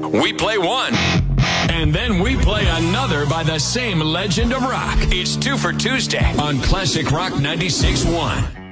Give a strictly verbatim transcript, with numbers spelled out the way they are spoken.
We play one. And then we play another by the same legend of rock. It's Two for Tuesday on Classic Rock ninety-six point one.